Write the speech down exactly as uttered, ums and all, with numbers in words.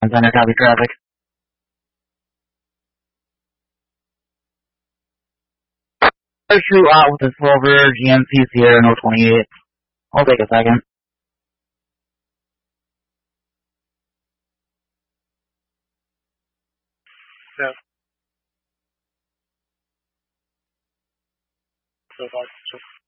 Center, copy traffic. Shoot out with the Silver G M C Sierra no twenty-eight. I'll take a second. Yeah. So that's just